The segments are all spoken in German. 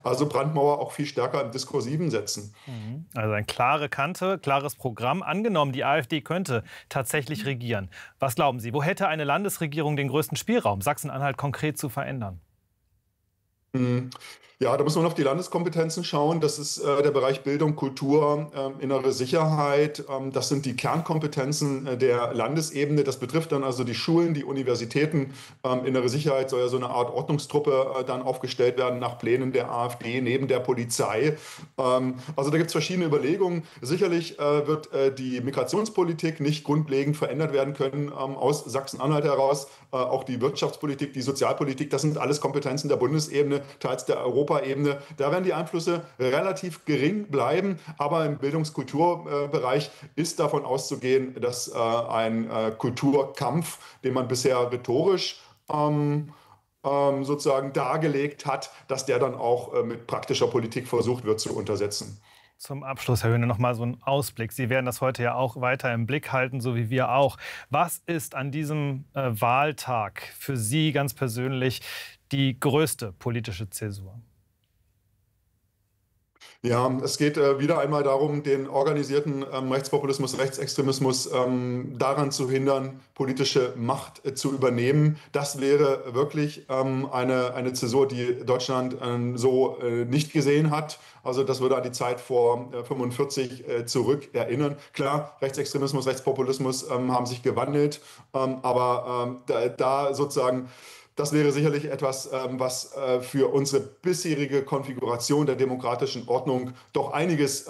Also Brandmauer auch viel stärker im Diskursiven setzen. Also eine klare Kante, klares Programm. Angenommen, die AfD könnte tatsächlich regieren. Was glauben Sie, wo hätte eine Landesregierung den größten Spielraum, Sachsen-Anhalt konkret zu verändern? Mhm. Ja, da muss man auf die Landeskompetenzen schauen. Das ist der Bereich Bildung, Kultur, innere Sicherheit. Das sind die Kernkompetenzen der Landesebene. Das betrifft dann also die Schulen, die Universitäten. Innere Sicherheit soll ja so eine Art Ordnungstruppe dann aufgestellt werden nach Plänen der AfD neben der Polizei. Also da gibt es verschiedene Überlegungen. Sicherlich wird die Migrationspolitik nicht grundlegend verändert werden können aus Sachsen-Anhalt heraus. Auch die Wirtschaftspolitik, die Sozialpolitik, das sind alles Kompetenzen der Bundesebene, teils der Europaebene. Da werden die Einflüsse relativ gering bleiben, aber im Bildungskulturbereich ist davon auszugehen, dass ein Kulturkampf, den man bisher rhetorisch sozusagen dargelegt hat, dass der dann auch mit praktischer Politik versucht wird zu untersetzen. Zum Abschluss, Herr Höhne, noch mal so ein Ausblick. Sie werden das heute ja auch weiter im Blick halten, so wie wir auch. Was ist an diesem Wahltag für Sie ganz persönlich die größte politische Zäsur? Ja, es geht wieder einmal darum, den organisierten Rechtspopulismus, Rechtsextremismus daran zu hindern, politische Macht zu übernehmen. Das wäre wirklich eine Zäsur, die Deutschland so nicht gesehen hat. Also das würde an die Zeit vor 45 zurück erinnern. Klar, Rechtsextremismus, Rechtspopulismus haben sich gewandelt, aber da sozusagen das wäre sicherlich etwas, was für unsere bisherige Konfiguration der demokratischen Ordnung doch einiges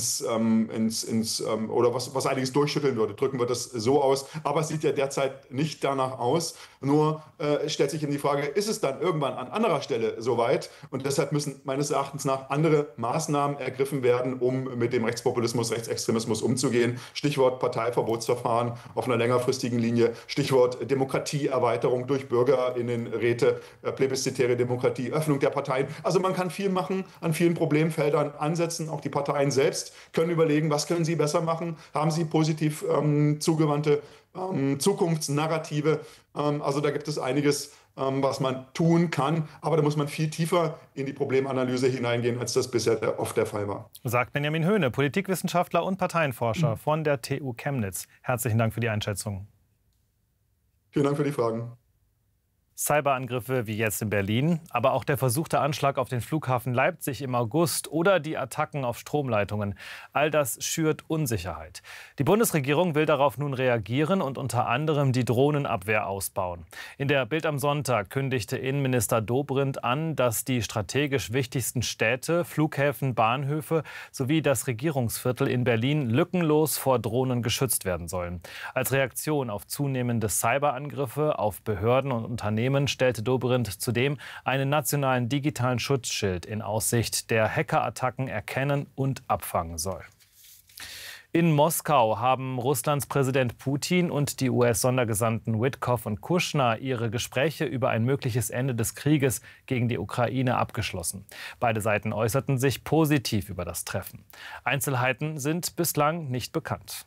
oder was einiges durchschütteln würde. Drücken wir das so aus. Aber es sieht ja derzeit nicht danach aus. Nur stellt sich eben die Frage, ist es dann irgendwann an anderer Stelle soweit? Und deshalb müssen meines Erachtens nach andere Maßnahmen ergriffen werden, um mit dem Rechtspopulismus, Rechtsextremismus umzugehen. Stichwort Parteiverbotsverfahren auf einer längerfristigen Linie. Stichwort Demokratieerweiterung durch Bürgerinnenräte, plebiszitäre Demokratie, Öffnung der Parteien. Also man kann viel machen, an vielen Problemfeldern ansetzen. Auch die Parteien selbst können überlegen, was können sie besser machen? Haben sie positiv zugewandte Zukunftsnarrative? Also da gibt es einiges, was man tun kann. Aber da muss man viel tiefer in die Problemanalyse hineingehen, als das bisher oft der Fall war. Sagt Benjamin Höhne, Politikwissenschaftler und Parteienforscher von der TU Chemnitz. Herzlichen Dank für die Einschätzung. Vielen Dank für die Fragen. Cyberangriffe wie jetzt in Berlin, aber auch der versuchte Anschlag auf den Flughafen Leipzig im August oder die Attacken auf Stromleitungen. All das schürt Unsicherheit. Die Bundesregierung will darauf nun reagieren und unter anderem die Drohnenabwehr ausbauen. In der Bild am Sonntag kündigte Innenminister Dobrindt an, dass die strategisch wichtigsten Städte, Flughäfen, Bahnhöfe sowie das Regierungsviertel in Berlin lückenlos vor Drohnen geschützt werden sollen. Als Reaktion auf zunehmende Cyberangriffe auf Behörden und Unternehmen stellte Dobrindt zudem einen nationalen digitalen Schutzschild in Aussicht, der Hackerattacken erkennen und abfangen soll. In Moskau haben Russlands Präsident Putin und die US-Sondergesandten Witkoff und Kushner ihre Gespräche über ein mögliches Ende des Krieges gegen die Ukraine abgeschlossen. Beide Seiten äußerten sich positiv über das Treffen. Einzelheiten sind bislang nicht bekannt.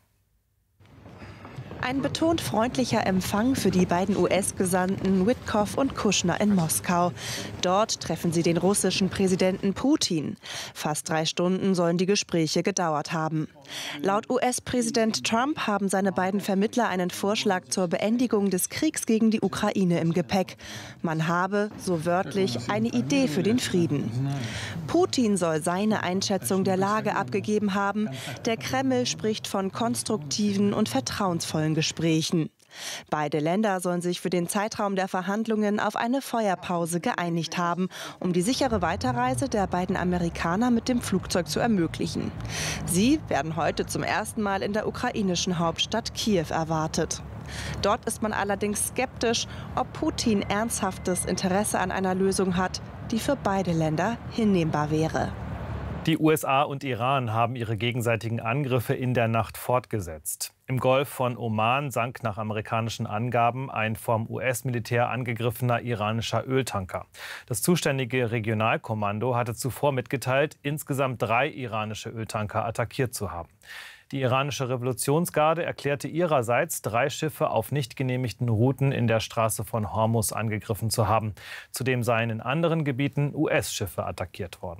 Ein betont freundlicher Empfang für die beiden US-Gesandten Witkoff und Kushner in Moskau. Dort treffen sie den russischen Präsidenten Putin. Fast 3 Stunden sollen die Gespräche gedauert haben. Laut US-Präsident Trump haben seine beiden Vermittler einen Vorschlag zur Beendigung des Kriegs gegen die Ukraine im Gepäck. Man habe, so wörtlich, eine Idee für den Frieden. Putin soll seine Einschätzung der Lage abgegeben haben. Der Kreml spricht von konstruktiven und vertrauensvollen Gesprächen. Beide Länder sollen sich für den Zeitraum der Verhandlungen auf eine Feuerpause geeinigt haben, um die sichere Weiterreise der beiden Amerikaner mit dem Flugzeug zu ermöglichen. Sie werden heute zum ersten Mal in der ukrainischen Hauptstadt Kiew erwartet. Dort ist man allerdings skeptisch, ob Putin ernsthaftes Interesse an einer Lösung hat, die für beide Länder hinnehmbar wäre. Die USA und Iran haben ihre gegenseitigen Angriffe in der Nacht fortgesetzt. Im Golf von Oman sank nach amerikanischen Angaben ein vom US-Militär angegriffener iranischer Öltanker. Das zuständige Regionalkommando hatte zuvor mitgeteilt, insgesamt 3 iranische Öltanker attackiert zu haben. Die iranische Revolutionsgarde erklärte ihrerseits, 3 Schiffe auf nicht genehmigten Routen in der Straße von Hormuz angegriffen zu haben. Zudem seien in anderen Gebieten US-Schiffe attackiert worden.